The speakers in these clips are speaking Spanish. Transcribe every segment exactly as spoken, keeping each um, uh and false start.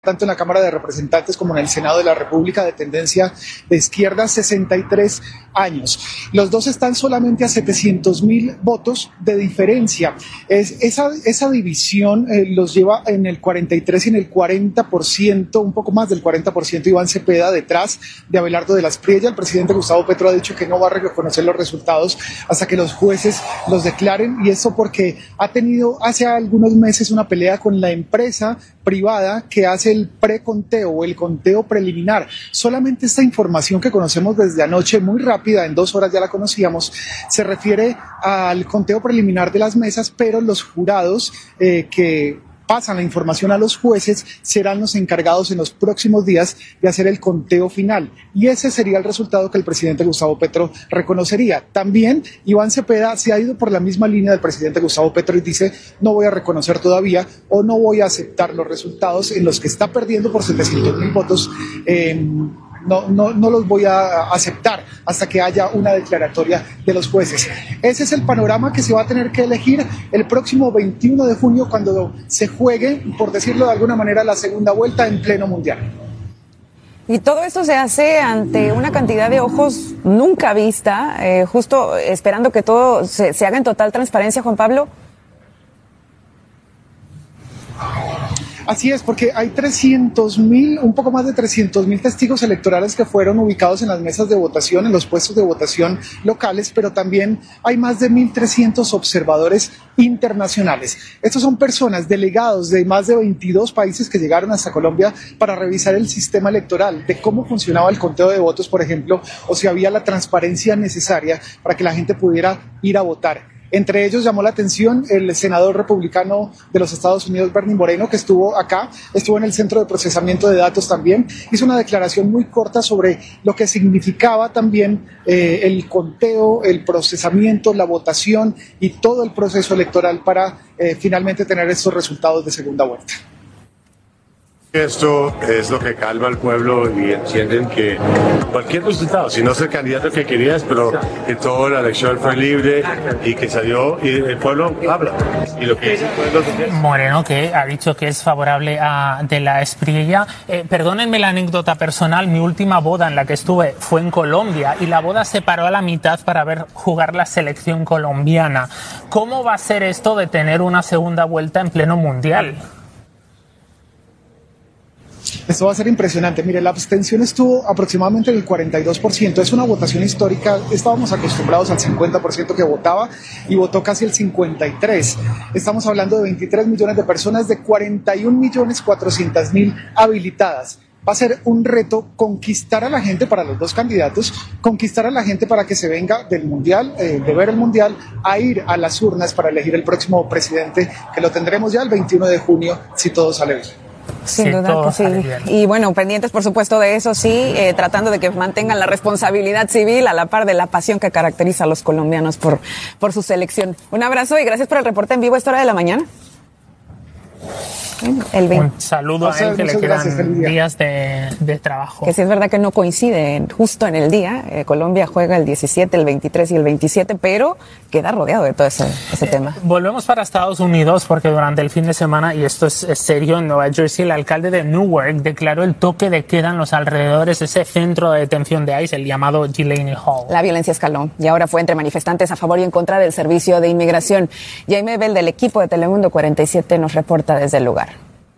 tanto en la Cámara de Representantes como en el Senado de la República, de tendencia de izquierda, sesenta y tres años. Los dos están solamente a setecientos mil votos de diferencia. Es, esa, esa división eh, los lleva en el cuarenta y tres y en el cuarenta por ciento, un poco más del cuarenta por ciento, Iván Cepeda detrás de Abelardo de la Espriella. El presidente Gustavo Petro ha dicho que no va a reconocer los resultados hasta que los jueces los declaren, y eso porque ha tenido hace algunos meses una pelea con la empresa privada que hace el preconteo o el conteo preliminar. Solamente esta información que conocemos desde anoche, muy rápida, en dos horas ya la conocíamos, se refiere al conteo preliminar de las mesas, pero los jurados eh, que pasan la información a los jueces serán los encargados en los próximos días de hacer el conteo final, y ese sería el resultado que el presidente Gustavo Petro reconocería. También Iván Cepeda se ha ido por la misma línea del presidente Gustavo Petro y dice: no voy a reconocer todavía o no voy a aceptar los resultados en los que está perdiendo por setecientos mil votos. eh, No, no, no los voy a aceptar hasta que haya una declaratoria de los jueces. Ese es el panorama que se va a tener que elegir el próximo veintiuno de junio, cuando se juegue, por decirlo de alguna manera, la segunda vuelta en pleno mundial. Y todo esto se hace ante una cantidad de ojos nunca vista, eh, justo esperando que todo se, se haga en total transparencia, Juan Pablo. Así es, porque hay trescientos mil, un poco más de trescientos mil testigos electorales que fueron ubicados en las mesas de votación, en los puestos de votación locales, pero también hay más de mil trescientos observadores internacionales. Estos son personas, delegados de más de veintidós países que llegaron hasta Colombia para revisar el sistema electoral, de cómo funcionaba el conteo de votos, por ejemplo, o si había la transparencia necesaria para que la gente pudiera ir a votar. Entre ellos llamó la atención el senador republicano de los Estados Unidos, Bernie Moreno, que estuvo acá, estuvo en el Centro de Procesamiento de Datos también, hizo una declaración muy corta sobre lo que significaba también eh, el conteo, el procesamiento, la votación y todo el proceso electoral para eh, finalmente tener estos resultados de segunda vuelta. Esto es lo que calma al pueblo y entienden que cualquier resultado, si no es el candidato que querías, pero que toda la elección fue libre y que salió y el pueblo habla. Y lo que dice el pueblo es... Moreno, que ha dicho que es favorable a de la Espriella. Eh, perdónenme la anécdota personal, mi última boda en la que estuve fue en Colombia y la boda se paró a la mitad para ver jugar la selección colombiana. ¿Cómo va a ser esto de tener una segunda vuelta en pleno mundial? Esto va a ser impresionante. Mire, la abstención estuvo aproximadamente en el cuarenta y dos por ciento. Es una votación histórica. Estábamos acostumbrados al cincuenta por ciento que votaba y votó casi el cincuenta y tres por ciento. Estamos hablando de veintitrés millones de personas, de cuarenta y un millones cuatrocientos mil habilitadas. Va a ser un reto conquistar a la gente para los dos candidatos, conquistar a la gente para que se venga del mundial, eh, de ver el mundial, a ir a las urnas para elegir el próximo presidente, que lo tendremos ya el veintiuno de junio, si todo sale bien. Sin sí, duda que sí. Y bueno, pendientes por supuesto de eso, sí, eh, tratando de que mantengan la responsabilidad civil a la par de la pasión que caracteriza a los colombianos por, por su selección. Un abrazo y gracias por el reporte en vivo a esta hora de la mañana. El un saludo a él, que le quedan días de, de trabajo. Que sí es verdad que no coincide justo en el día. Eh, Colombia juega el diecisiete, el veintitrés y el veintisiete, pero queda rodeado de todo ese, ese eh, tema. Volvemos para Estados Unidos porque durante el fin de semana, y esto es, es serio, en Nueva Jersey, el alcalde de Newark declaró el toque de queda en los alrededores de ese centro de detención de ICE, el llamado Delaney Hall. La violencia escaló y ahora fue entre manifestantes a favor y en contra del servicio de inmigración. Jaime Bell, del equipo de Telemundo cuarenta y siete, nos reporta desde el lugar.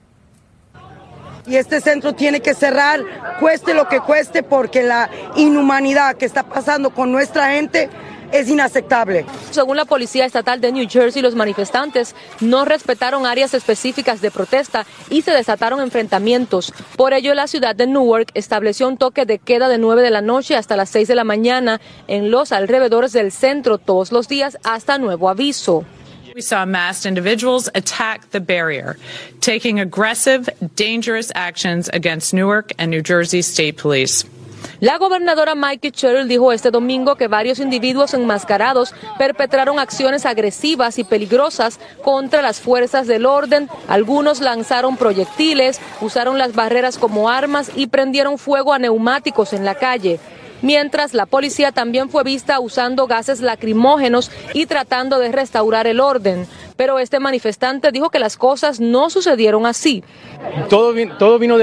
Y este centro tiene que cerrar, cueste lo que cueste, porque la inhumanidad que está pasando con nuestra gente es inaceptable. Según la Policía Estatal de New Jersey, los manifestantes no respetaron áreas específicas de protesta y se desataron enfrentamientos. Por ello, la ciudad de Newark estableció un toque de queda de nueve de la noche hasta las seis de la mañana en los alrededores del centro todos los días hasta nuevo aviso. We saw masked individuals attack the barrier, taking aggressive, dangerous actions against Newark and New Jersey State Police. La gobernadora Maggie Sherrill dijo este domingo que varios individuos enmascarados perpetraron acciones agresivas y peligrosas contra las fuerzas del orden. Algunos lanzaron proyectiles, usaron las barreras como armas y prendieron fuego a neumáticos en la calle. mientras la policía también fue vista usando gases lacrimógenos y tratando de restaurar el orden. Pero este manifestante dijo que las cosas no sucedieron así. Todo, vin- todo vino de